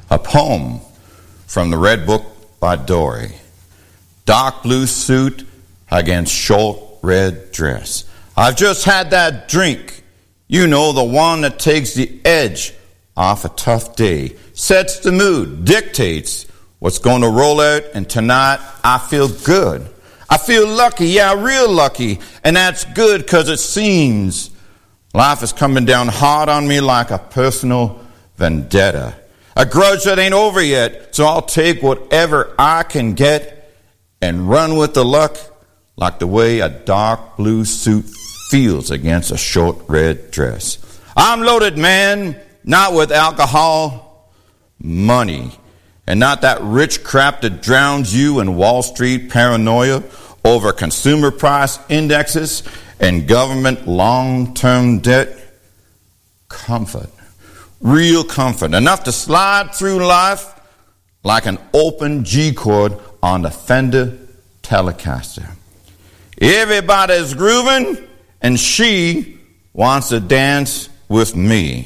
A poem from the Red Book by Dory. Dark blue suit against short red dress. I've just had that drink. You know, the one that takes the edge off a tough day. Sets the mood, dictates what's going to roll out, and tonight I feel good. I feel lucky, yeah, real lucky, and that's good because it seems life is coming down hard on me like a personal vendetta. A grudge that ain't over yet, so I'll take whatever I can get and run with the luck like the way a dark blue suit feels against a short red dress. I'm loaded, man, not with alcohol, money, and not that rich crap that drowns you in Wall Street paranoia over consumer price indexes and government long-term debt. Comfort. Real comfort, enough to slide through life like an open G-chord on the Fender Telecaster. Everybody's grooving, and she wants to dance with me.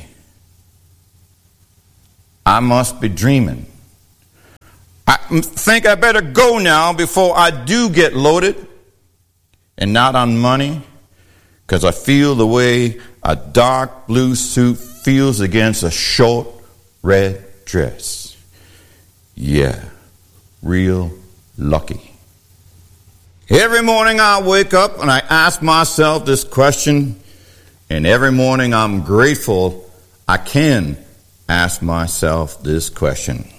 I must be dreaming. I think I better go now before I do get loaded, and not on money, because I feel the way a dark blue suit feels against a short red dress. Yeah, real lucky. Every morning I wake up and I ask myself this question, and every morning I'm grateful I can ask myself this question.